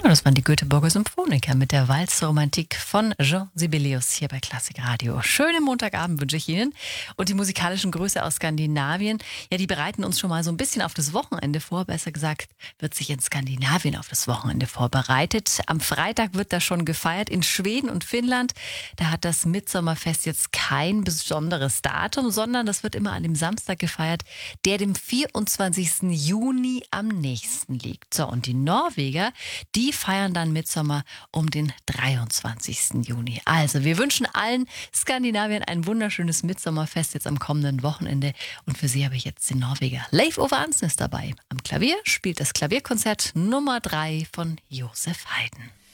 Ja, das waren die Göteborger Symphoniker mit der Walzromantik von Jean Sibelius hier bei Klassik Radio. Schönen Montagabend wünsche ich Ihnen. Und die musikalischen Grüße aus Skandinavien, ja, die bereiten uns schon mal so ein bisschen auf das Wochenende vor. Besser gesagt, wird sich in Skandinavien auf das Wochenende vorbereitet. Am Freitag wird da schon gefeiert in Schweden und Finnland. Da hat das Mitsommerfest jetzt kein besonderes Datum, sondern das wird immer an dem Samstag gefeiert, der dem 24. Juni am nächsten liegt. So, und die Norweger, die feiern dann Mittsommer um den 23. Juni. Also, wir wünschen allen Skandinaviern ein wunderschönes Mittsommerfest jetzt am kommenden Wochenende. Und für Sie habe ich jetzt den Norweger Leif Ove Ansnes dabei. Am Klavier spielt das Klavierkonzert Nummer 3 von Josef Haydn.